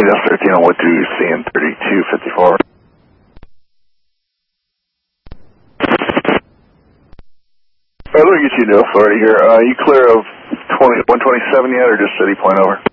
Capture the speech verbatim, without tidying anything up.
F thirteen on what do you see in thirty-two fifty-four? Alright, let me get you to Authority here. Uh, you clear of twenty, one twenty-seven yet, or just City Point over?